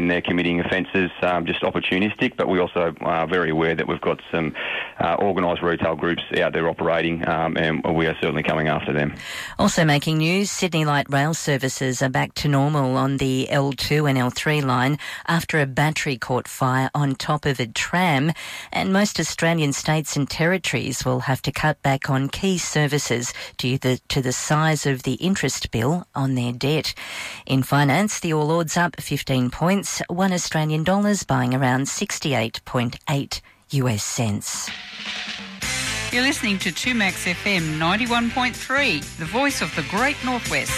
when they're committing offences, just opportunistic, but we also are very aware that we've got some organised retail groups out there operating, and we are certainly coming after them. Also making news, Sydney Light Rail services are back to normal on the L2 and L3 line after a battery caught fire on top of a tram, and most Australian states and territories will have to cut back on key services due to the size of the interest bill on their debt. In finance, the All Ords up 15 points, $1 Australian buying around 68.8 US cents. You're listening to 2Max FM 91.3, the voice of the Great Northwest.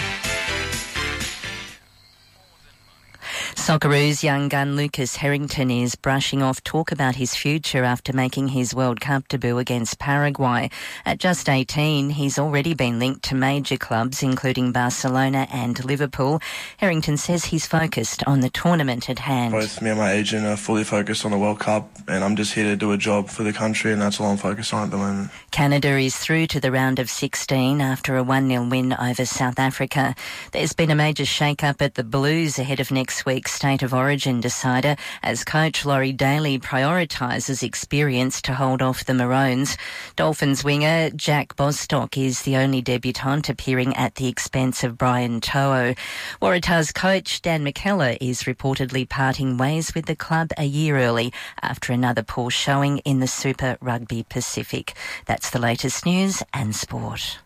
Socceroos young gun Lucas Harrington is brushing off talk about his future after making his World Cup debut against Paraguay. At just 18, he's already been linked to major clubs including Barcelona and Liverpool. Harrington says he's focused on the tournament at hand. Both me and my agent are fully focused on the World Cup, and I'm just here to do a job for the country, and that's all I'm focused on at the moment. Canada is through to the round of 16 after a 1-0 win over South Africa. There's been a major shake-up at the Blues ahead of next week's State of Origin decider as coach Laurie Daly prioritises experience to hold off the Maroons. Dolphins winger Jack Bostock is the only debutant appearing at the expense of Brian To'o. Waratahs coach Dan McKellar is reportedly parting ways with the club a year early after another poor showing in the Super Rugby Pacific. That's the latest news and sport.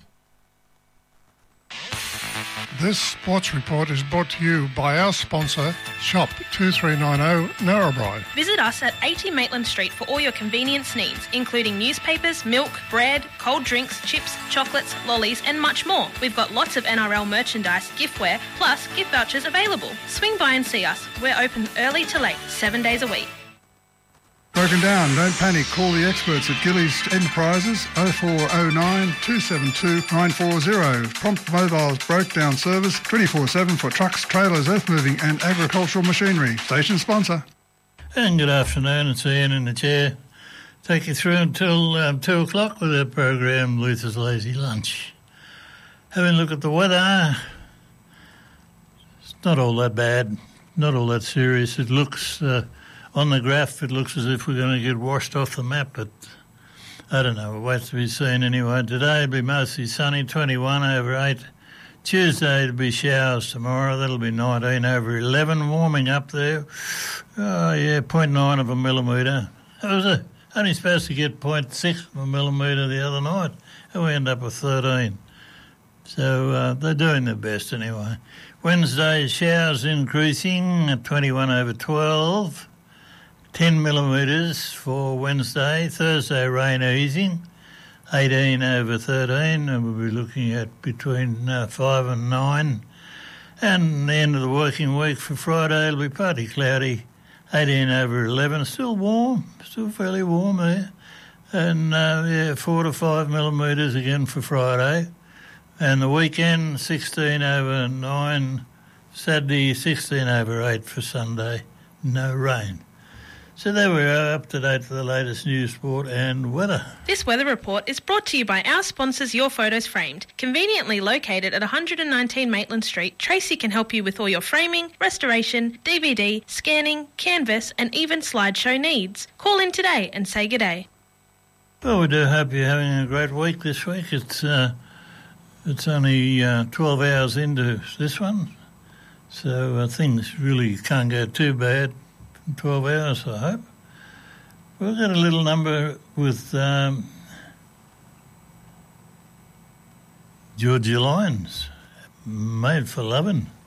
This sports report is brought to you by our sponsor, Shop 2390 Narrabri. Visit us at 80 Maitland Street for all your convenience needs, including newspapers, milk, bread, cold drinks, chips, chocolates, lollies and much more. We've got lots of NRL merchandise, giftware, plus gift vouchers available. Swing by and see us. We're open early to late, 7 days a week. Broken down, don't panic. Call the experts at Gillies Enterprises 0409 272 940. Prompt Mobile's broke down service 24/7 for trucks, trailers, earth moving and agricultural machinery. Station sponsor. And good afternoon, it's Ian in the chair. Take you through until 2 o'clock with our program Luther's Lazy Lunch. Having a look at the weather, it's not all that bad, not all that serious. It looks... on the graph, it looks as if we're going to get washed off the map, but I don't know. It waits to be seen anyway. Today will be mostly sunny, 21 over 8. Tuesday it'll be showers tomorrow. That'll be 19 over 11. Warming up there. Oh, yeah, 0.9 of a millimetre. It was only supposed to get 0.6 of a millimetre the other night, and we end up with 13. So they're doing their best anyway. Wednesday, showers increasing at 21 over 12. 10 millimetres for Wednesday. Thursday, rain easing, 18 over 13, and we'll be looking at between 5 and 9. And the end of the working week for Friday will be partly cloudy, 18 over 11. Still warm, still fairly warm there. And 4 to 5 millimetres again for Friday. And the weekend, 16 over 9. Saturday, 16 over 8 for Sunday. No rain. So there we are, up to date for the latest news, sport and weather. This weather report is brought to you by our sponsors Your Photos Framed. Conveniently located at 119 Maitland Street, Tracy can help you with all your framing, restoration, DVD, scanning, canvas and even slideshow needs. Call in today and say good day. Well, we do hope you're having a great week this week. It's only 12 hours into this one, so things really can't go too bad. 12 hours, I hope. We've got a little number with Georgia Lyons, Made for Lovin'.